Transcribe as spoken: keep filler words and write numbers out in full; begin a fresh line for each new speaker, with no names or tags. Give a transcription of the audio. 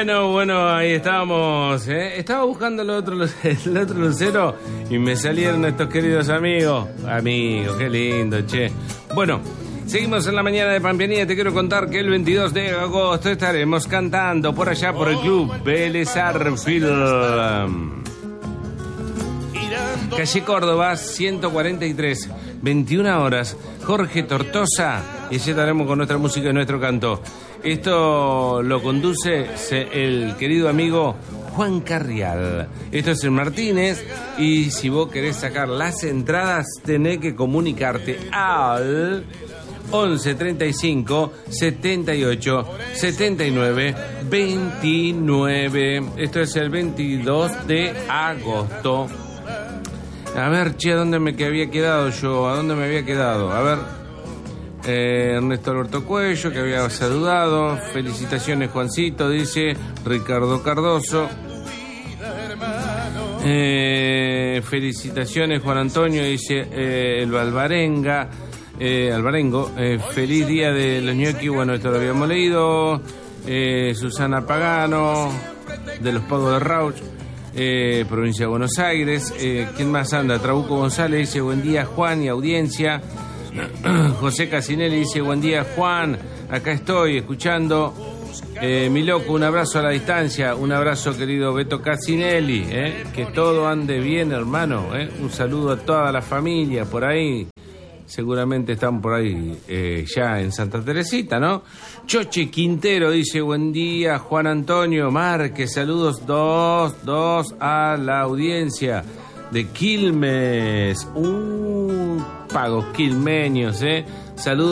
Bueno, bueno, ahí estamos, ¿eh? Estaba buscando el otro, el otro lucero y me salieron estos queridos amigos. Amigos, qué lindo, che. Bueno, seguimos en la mañana de Pampeanía. Te quiero contar que el veintidós de agosto estaremos cantando por allá por el club Vélez Sarsfield. Calle Córdoba, ciento cuarenta y tres, veintiuna horas. Jorge Tortosa, y allí estaremos con nuestra música y nuestro canto. Esto lo conduce el querido amigo Juan Carrial. Esto es en Martínez, y si vos querés sacar las entradas, tenés que comunicarte al once treinta y cinco setenta y ocho setenta y nueve veintinueve. Esto es el veintidós de agosto. A ver, che, ¿a dónde me que había quedado yo? ¿A dónde me había quedado? A ver, eh, Ernesto Alberto Cuello, que había saludado. Felicitaciones, Juancito, dice Ricardo Cardoso. Eh, felicitaciones, Juan Antonio, dice eh, el Alvarenga, eh, Alvarengo. Eh, feliz día de los ñoquis, bueno, esto lo habíamos leído. Eh, Susana Pagano, de los Pagos de Rauch. Eh, provincia de Buenos Aires. eh, ¿Quién más anda? Trabuco González dice buen día, Juan, y audiencia. José Casinelli dice buen día, Juan, acá estoy escuchando. eh, mi loco, un abrazo a la distancia. Un abrazo, querido Beto Casinelli, eh, que todo ande bien, hermano. eh. Un saludo a toda la familia por ahí. Seguramente están por ahí eh, ya en Santa Teresita, ¿no? Choche Quintero dice buen día, Juan Antonio Márquez, saludos dos, dos a la audiencia de Quilmes. Uh, pagos quilmeños, ¿eh? Saludos.